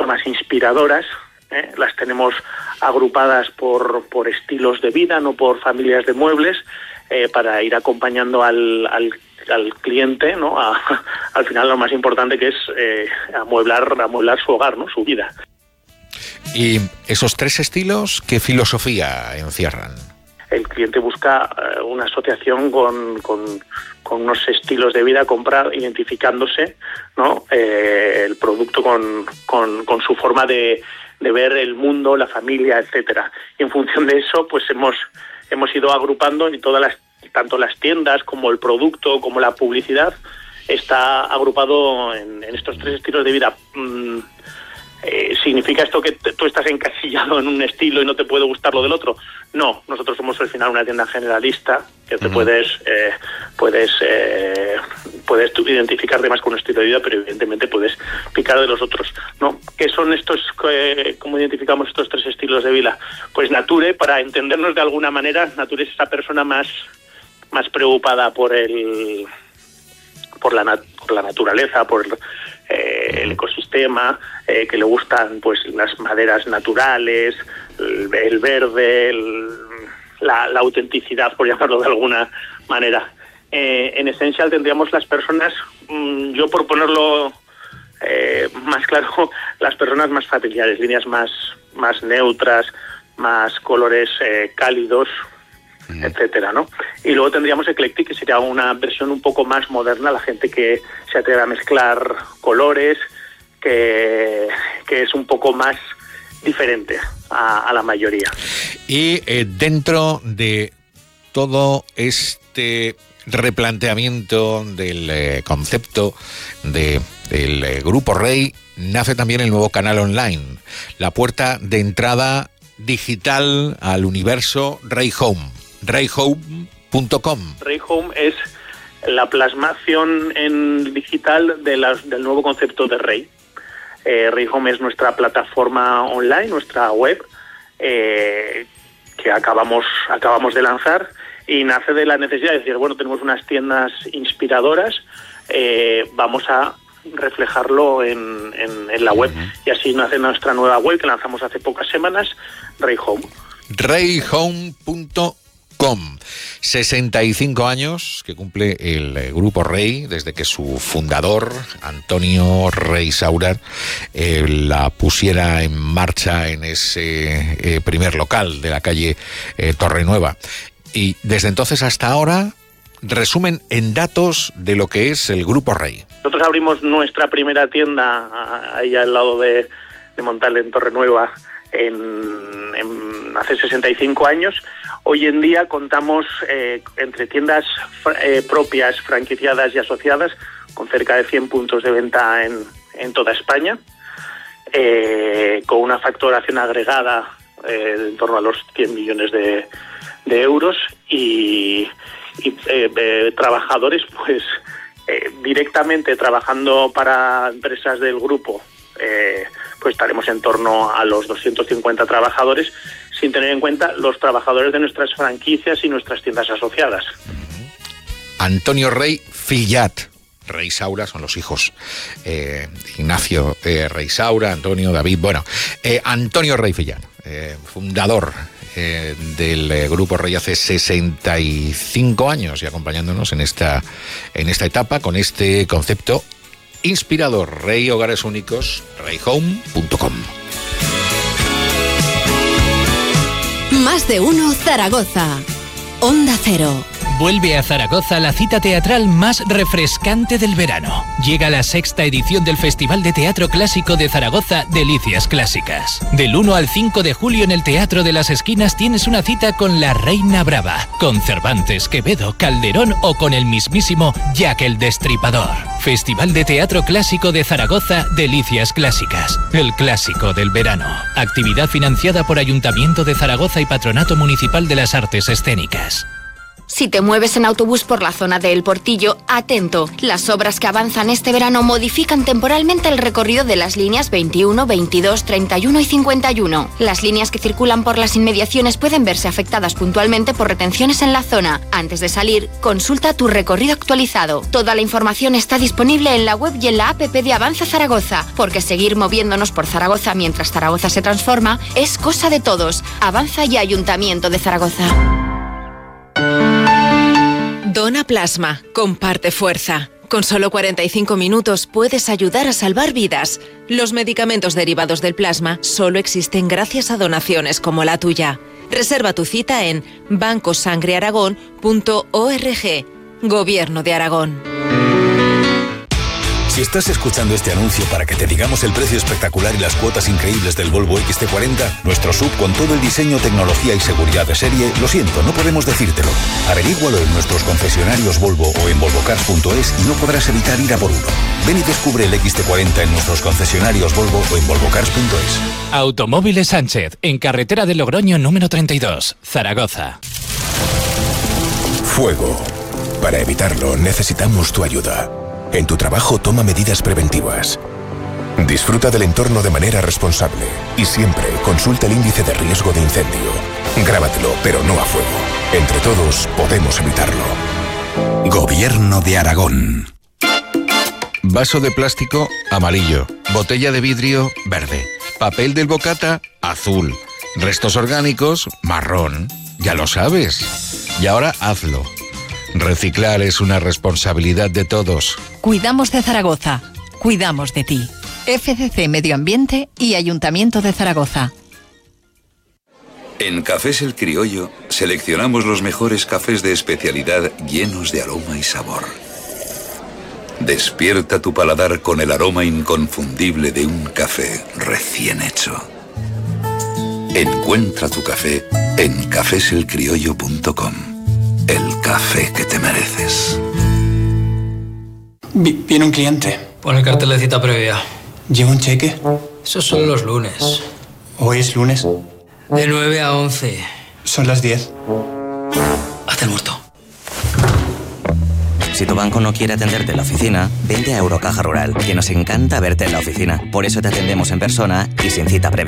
personas inspiradoras. Las tenemos agrupadas por estilos de vida, no por familias de muebles, para ir acompañando al cliente, ¿no? Al final lo más importante, que es amueblar su hogar, ¿no? Su vida. ¿Y esos 3 estilos qué filosofía encierran? El cliente busca una asociación con unos estilos de vida, identificándose, ¿no? El producto con su forma de ver el mundo, la familia, etcétera. Y en función de eso, pues hemos ido agrupando, y tanto las tiendas como el producto, como la publicidad, está agrupado en estos 3 estilos de vida. ¿Significa esto que tú estás encasillado en un estilo y no te puede gustar lo del otro? No, nosotros somos al final una tienda generalista que te puedes tú identificarte más con un estilo de vida, pero evidentemente puedes picar de los otros, ¿no? ¿Qué son estos? ¿Cómo identificamos estos 3 estilos de vida? Pues Nature, para entendernos de alguna manera, Nature es esa persona más preocupada por la naturaleza, por el ecosistema, que le gustan pues las maderas naturales, el verde, la autenticidad, por llamarlo de alguna manera. En esencial tendríamos las personas, yo por ponerlo más claro, las personas más familiares, líneas más neutras, más colores cálidos, etcétera, ¿no? Y luego tendríamos Eclectic, que sería una versión un poco más moderna, la gente que se atreve a mezclar colores, que es un poco más diferente a la mayoría. Y dentro de todo este replanteamiento del concepto del Grupo Rey, nace también el nuevo canal online, la puerta de entrada digital al universo Rey Home. rayhome.com. Rey Home es la plasmación en digital del nuevo concepto de Rey. Rey Home es nuestra plataforma online, nuestra web, que acabamos de lanzar, y nace de la necesidad de decir, bueno, tenemos unas tiendas inspiradoras, vamos a reflejarlo en la web. Y así nace nuestra nueva web, que lanzamos hace pocas semanas, Rey Home. rayhome.com. 65 años que cumple el Grupo Rey desde que su fundador, Antonio Rey Saura, la pusiera en marcha en ese primer local de la calle Torrenueva. Y desde entonces hasta ahora, resumen en datos de lo que es el Grupo Rey. Nosotros abrimos nuestra primera tienda ahí al lado de Montal, en Torrenueva, hace 65 años. Hoy en día contamos entre tiendas propias, franquiciadas y asociadas, con cerca de 100 puntos de venta en toda España, con una facturación agregada en torno a los 100 millones de euros y trabajadores, pues directamente trabajando para empresas del grupo, pues estaremos en torno a los 250 trabajadores, sin tener en cuenta los trabajadores de nuestras franquicias y nuestras tiendas asociadas. Antonio Rey Fillat, Rey Saura son los hijos, Ignacio Rey Saura, Antonio, David, Antonio Rey Fillat, fundador del Grupo Rey hace 65 años y acompañándonos en esta etapa con este concepto inspirador. Rey Hogares Únicos, rayhome.com. Más de uno Zaragoza. Onda Cero. Vuelve a Zaragoza la cita teatral más refrescante del verano. Llega la 6ª edición del Festival de Teatro Clásico de Zaragoza, Delicias Clásicas. Del 1 al 5 de julio en el Teatro de las Esquinas tienes una cita con La Reina Brava, con Cervantes, Quevedo, Calderón o con el mismísimo Jack el Destripador. Festival de Teatro Clásico de Zaragoza, Delicias Clásicas. El clásico del verano. Actividad financiada por Ayuntamiento de Zaragoza y Patronato Municipal de las Artes Escénicas. Si te mueves en autobús por la zona de El Portillo, atento. Las obras que avanzan este verano modifican temporalmente el recorrido de las líneas 21, 22, 31 y 51. Las líneas que circulan por las inmediaciones pueden verse afectadas puntualmente por retenciones en la zona. Antes de salir, consulta tu recorrido actualizado. Toda la información está disponible en la web y en la app de Avanza Zaragoza, porque seguir moviéndonos por Zaragoza mientras Zaragoza se transforma es cosa de todos. Avanza y Ayuntamiento de Zaragoza. Dona plasma, comparte fuerza. Con solo 45 minutos puedes ayudar a salvar vidas. Los medicamentos derivados del plasma solo existen gracias a donaciones como la tuya. Reserva tu cita en bancosangrearagón.org. Gobierno de Aragón. Si estás escuchando este anuncio para que te digamos el precio espectacular y las cuotas increíbles del Volvo XC40, nuestro SUV con todo el diseño, tecnología y seguridad de serie, lo siento, no podemos decírtelo. Averígualo en nuestros concesionarios Volvo o en volvocars.es y no podrás evitar ir a por uno. Ven y descubre el XC40 en nuestros concesionarios Volvo o en volvocars.es. Automóviles Sánchez, en carretera de Logroño número 32, Zaragoza. Fuego. Para evitarlo necesitamos tu ayuda. En tu trabajo toma medidas preventivas. Disfruta del entorno de manera responsable y siempre consulta el índice de riesgo de incendio. Grábatelo, pero no a fuego. Entre todos podemos evitarlo. Gobierno de Aragón. Vaso de plástico, amarillo. Botella de vidrio, verde. Papel del bocata, azul. Restos orgánicos, marrón. Ya lo sabes. Y ahora hazlo. Reciclar es una responsabilidad de todos. Cuidamos de Zaragoza. Cuidamos de ti. FCC Medio Ambiente y Ayuntamiento de Zaragoza. En Cafés El Criollo seleccionamos los mejores cafés de especialidad llenos de aroma y sabor. Despierta tu paladar con el aroma inconfundible de un café recién hecho. Encuentra tu café en cafeselcriollo.com. El café que te mereces. Viene un cliente. Pon el cartel de cita previa. ¿Lleva un cheque? Esos son los lunes. ¿Hoy es lunes? De 9 a 11. Son las 10. Hazte el muerto. Si tu banco no quiere atenderte en la oficina, vente a Eurocaja Rural, que nos encanta verte en la oficina. Por eso te atendemos en persona y sin cita previa.